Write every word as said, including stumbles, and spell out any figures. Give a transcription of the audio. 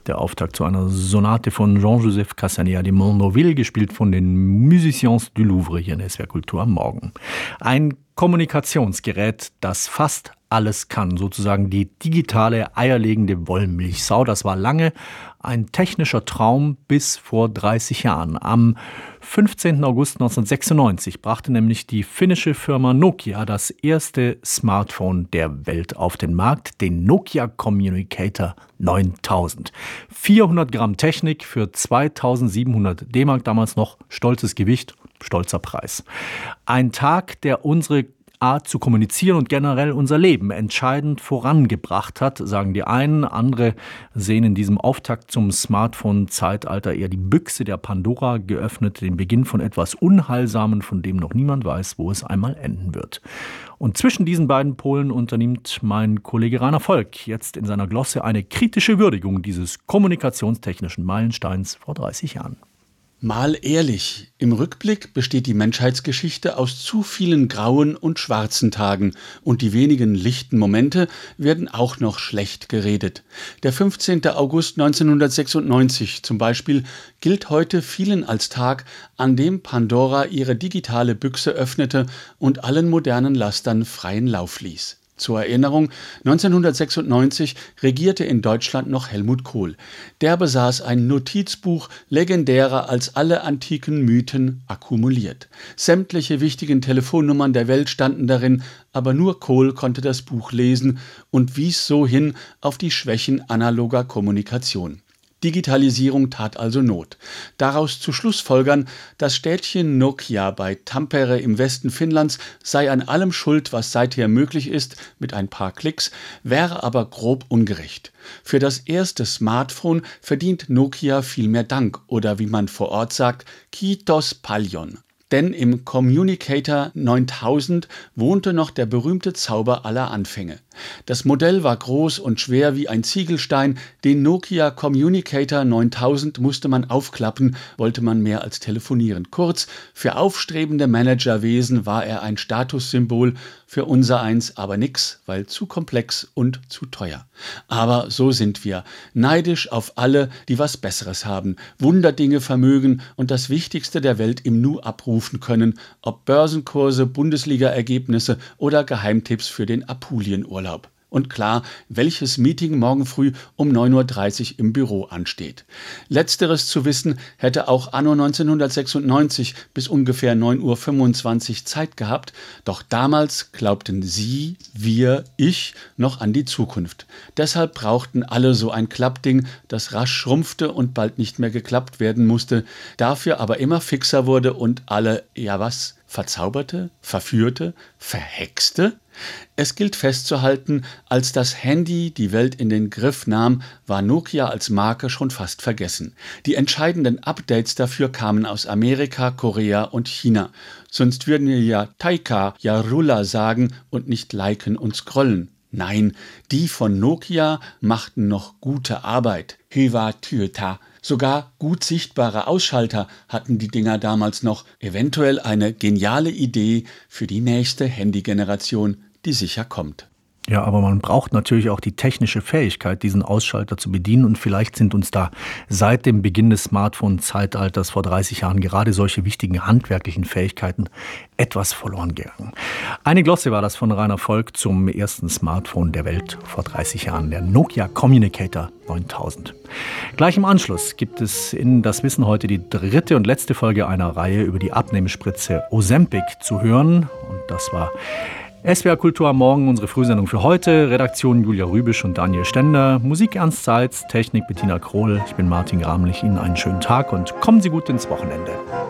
Der Auftakt zu einer Sonate von Jean-Joseph Cassagna de Mondoville, gespielt von den Musiciens du Louvre hier in S W R Kultur am Morgen. Ein Kommunikationsgerät, das fast alles kann, sozusagen die digitale eierlegende Wollmilchsau. Das war lange ein technischer Traum bis vor dreißig Jahren. Am fünfzehnten August neunzehnhundertsechsundneunzig brachte nämlich die finnische Firma Nokia das erste Smartphone der Welt auf den Markt, den Nokia Communicator neuntausend. vierhundert Gramm Technik für zweitausendsiebenhundert D-Mark, damals noch stolzes Gewicht, stolzer Preis. Ein Tag, der unsere Art zu kommunizieren und generell unser Leben entscheidend vorangebracht hat, sagen die einen. Andere sehen in diesem Auftakt zum Smartphone-Zeitalter eher die Büchse der Pandora geöffnet, den Beginn von etwas Unheilsamen, von dem noch niemand weiß, wo es einmal enden wird. Und zwischen diesen beiden Polen unternimmt mein Kollege Rainer Volk jetzt in seiner Glosse eine kritische Würdigung dieses kommunikationstechnischen Meilensteins vor dreißig Jahren. Mal ehrlich, im Rückblick besteht die Menschheitsgeschichte aus zu vielen grauen und schwarzen Tagen und die wenigen lichten Momente werden auch noch schlecht geredet. Der fünfzehnten August neunzehnhundertsechsundneunzig zum Beispiel gilt heute vielen als Tag, an dem Pandora ihre digitale Büchse öffnete und allen modernen Lastern freien Lauf ließ. Zur Erinnerung, neunzehnhundertsechsundneunzig regierte in Deutschland noch Helmut Kohl. Der besaß ein Notizbuch, legendärer als alle antiken Mythen akkumuliert. Sämtliche wichtigen Telefonnummern der Welt standen darin, aber nur Kohl konnte das Buch lesen und wies so hin auf die Schwächen analoger Kommunikation. Digitalisierung tat also Not. Daraus zu schlussfolgern, das Städtchen Nokia bei Tampere im Westen Finnlands sei an allem schuld, was seither möglich ist, mit ein paar Klicks, wäre aber grob ungerecht. Für das erste Smartphone verdient Nokia viel mehr Dank oder wie man vor Ort sagt, Kiitos paljon. Denn im Communicator neuntausend wohnte noch der berühmte Zauber aller Anfänge. Das Modell war groß und schwer wie ein Ziegelstein. Den Nokia Communicator neuntausend musste man aufklappen, wollte man mehr als telefonieren. Kurz, für aufstrebende Managerwesen war er ein Statussymbol, für unsereins aber nix, weil zu komplex und zu teuer. Aber so sind wir, neidisch auf alle, die was Besseres haben, Wunderdinge vermögen und das Wichtigste der Welt im Nu abrufen können, ob Börsenkurse, Bundesliga-Ergebnisse oder Geheimtipps für den Apulienurlaub. Und klar, welches Meeting morgen früh um neun Uhr dreißig im Büro ansteht. Letzteres zu wissen, hätte auch anno neunzehnhundertsechsundneunzig bis ungefähr neun Uhr fünfundzwanzig Zeit gehabt, doch damals glaubten Sie, wir, ich noch an die Zukunft. Deshalb brauchten alle so ein Klappding, das rasch schrumpfte und bald nicht mehr geklappt werden musste, dafür aber immer fixer wurde und alle, ja was, verzauberte, verführte, verhexte? Es gilt festzuhalten, als das Handy die Welt in den Griff nahm, war Nokia als Marke schon fast vergessen. Die entscheidenden Updates dafür kamen aus Amerika, Korea und China. Sonst würden wir ja Taika, ja Rulla sagen und nicht liken und scrollen. Nein, die von Nokia machten noch gute Arbeit. Hyvä työtä. Sogar gut sichtbare Ausschalter hatten die Dinger damals noch. Eventuell eine geniale Idee für die nächste Handygeneration, die sicher kommt. Ja, aber man braucht natürlich auch die technische Fähigkeit, diesen Ausschalter zu bedienen. Und vielleicht sind uns da seit dem Beginn des Smartphone-Zeitalters vor dreißig Jahren gerade solche wichtigen handwerklichen Fähigkeiten etwas verloren gegangen. Eine Glosse war das von Rainer Volk zum ersten Smartphone der Welt vor dreißig Jahren, der Nokia Communicator neuntausend. Gleich im Anschluss gibt es in Das Wissen heute die dritte und letzte Folge einer Reihe über die Abnehmspritze Ozempic zu hören. Und das war S W R Kultur am Morgen, unsere Frühsendung für heute. Redaktion Julia Rübisch und Daniel Stender. Musik Ernst Seitz, Technik Bettina Krohl. Ich bin Martin Gramlich. Ihnen einen schönen Tag und kommen Sie gut ins Wochenende.